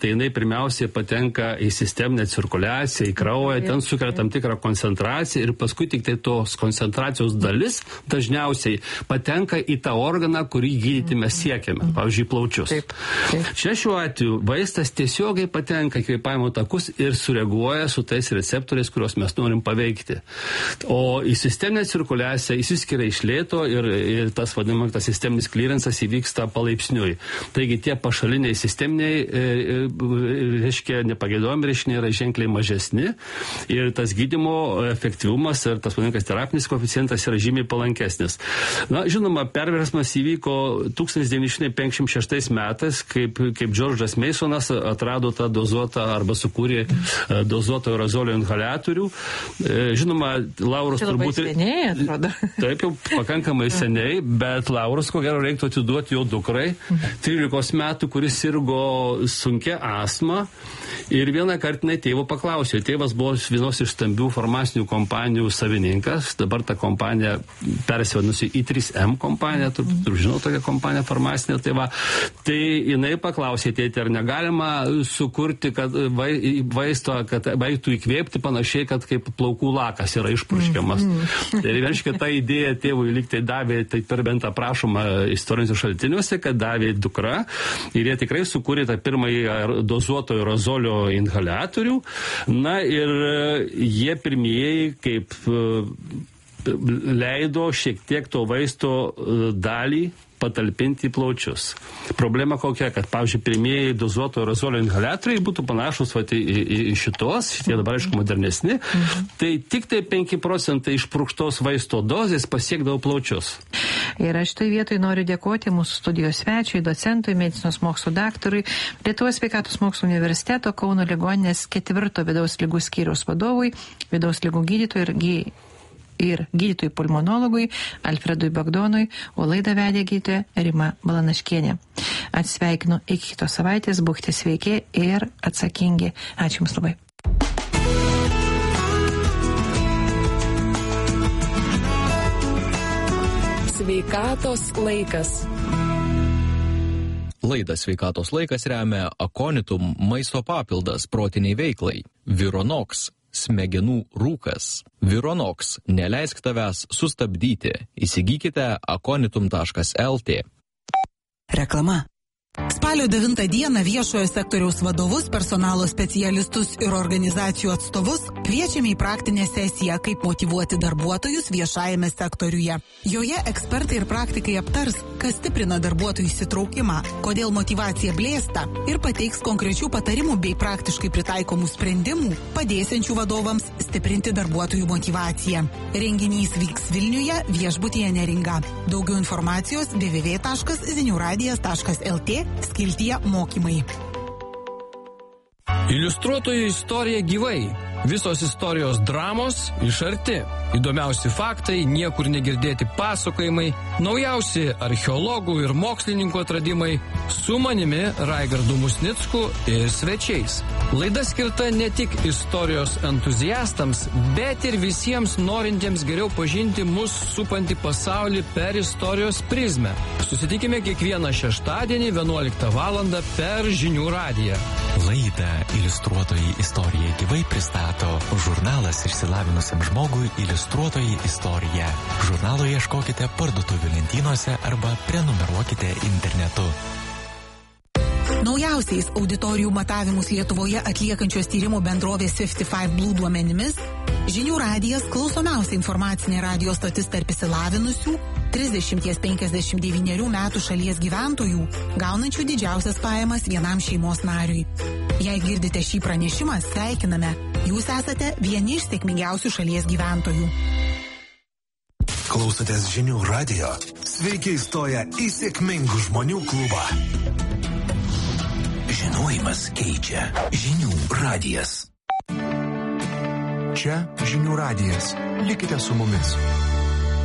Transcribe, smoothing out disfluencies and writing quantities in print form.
tai jinai pirmiausiai patenka į sisteminę cirkuliaciją, į kraują, ten sukelia tam tikrą koncentraciją ir paskui tik tai tos koncentracijos dalis dažniausiai patenka į tą organą, kurį gydyti mes siekiame, pavyzdžiui, plaučius. Čia šiuo atveju vaistas tiesiogiai patenka į kvėpavimo takus ir sureaguoja su tais receptoriais, kuriuos mes norim paveikti. O į sisteminę cirkuliaciją įsiskiria iš lėto ir tas vadinamas sisteminis klirensas įvyksta palaipsniui. Taigi tie pašaliniai sisteminiai, reiškia, nepageidojami reiškiniai yra ženkliai mažesni ir tas gydymo efektyvumas ir tas vadinamas terapinis koeficientas yra žymiai palankesnis. Na, žinoma, perversmas įvyko 1956 metais, kaip Džordžas Masonas atrado tą dozuotą arba sukūrė dozuoto aerozolio inhaliatorių. Žinoma, Lauros turbūt... Labai seniai, atrodo. Taip, jau pakankamai seniai, bet Lauros, ko gero, reiktų atiduoti jo dukrai, 13 metų, kuris sirgo sunkia astma. Ir vieną kartą tėvo paklausė. Tėvas buvo vienos iš stambių farmacinių kompanijų savininkas. Dabar ta kompanija persivadinusi I3M kompanija, turbūt žinau tokią kompaniją farmacinę. Tai jinai paklausė tėtį, ar negalima sukurti kad vaisto, kad vaistų įkvėpti panašiai, kad kaip plaukų lakas yra išpurškiamas. Ir reiškia, ta idėja tėvui lyg tai davė, tai per bent aprašoma istoriniuose šaltiniuose, kad davė dukra. Ir jie tikrai sukūrė tą pirmąjį dozuoto aerozolio inhaliatorių. Na ir jie pirmieji kaip leido šiek tiek to vaisto dalį patalpinti į plaučius. Problema kokia, kad, pavyzdžiui, pirmieji dozuoto aerozolio inhaliatoriai būtų panašus į šitos, šitie dabar, aišku, modernesni, tai tik tai 5% išpurkštos vaisto dozės pasiekdavo plaučius. Ir aš štai vietoj noriu dėkoti mūsų studijos svečiui, docentui, medicinos mokslų daktarui, Lietuvos sveikatos mokslų universiteto Kauno ligoninės 4 vidaus ligų skyriaus vadovui, vidaus ligų gydytojui ir gydytojui pulmonologui Alfredui Bagdonui, o laidą vedė gydytoja Rima Balanaškienė. Atsisveikinu iki kitos savaitės, būkite sveiki ir atsakingi. Ačiū Jums labai. Sveikatos laikas. Laidą Sveikatos laikas remia Aconitum maisto papildas protiniai veiklai, Vironox, smegenų rūkas. Vironox, neleisk tavęs sustabdyti. Įsigykite aconitum.lt. Reklama. Spalio 9 dieną viešojo sektoriaus vadovus, personalo specialistus ir organizacijų atstovus kviečiame į praktinę sesiją, kaip motyvuoti darbuotojus viešajame sektoriuje. Joje ekspertai ir praktikai aptars, kas stiprina darbuotojų įsitraukimą, kodėl motyvacija blėsta ir pateiks konkrečių patarimų bei praktiškai pritaikomų sprendimų, padėsiančių vadovams stiprinti darbuotojų motyvaciją. Renginys vyks Vilniuje, viešbutyje Neringa. Daugiau informacijos www.ziniuradijas.lt skiltyje mokymai. Iliustruotojų istorija gyvai. Visos istorijos dramos iš arti. Įdomiausi faktai, niekur negirdėti pasakojimai, naujausi archeologų ir mokslininkų atradimai, su manimi Raigardu Musnicku ir svečiais. Laida skirta ne tik istorijos entuziastams, bet ir visiems norintiems geriau pažinti mus supantį pasaulį per istorijos prizmę. Susitikime kiekvieną šeštadienį 11 val. Per Žinių radiją. Laidą Iliustruotojai istorija gyvai pristato žurnalas išsilavinusiam žmogui Iliustruotojai istorija. Žurnalo ieškokite parduotuvių lentynose arba prenumeruokite internetu. Naujausiais auditorijų matavimus Lietuvoje atliekančios tyrimų bendrovės 55 Blue duomenimis, Žinių radijas klausomiausia informacinė radijo stotis tarp išsilavinusių 30-59 metų šalies gyventojų, gaunančių didžiausias pajamas vienam šeimos nariui. Jei girdite šį pranešimą, sveikiname. Jūs esate vieni iš sėkmingiausių šalies gyventojų. Klausotės Žinių radijo? Sveiki įstoję į sėkmingų žmonių klubą. Žinojimas keičia. Žinių radijas. Čia Žinių radijas. Likite su mumis.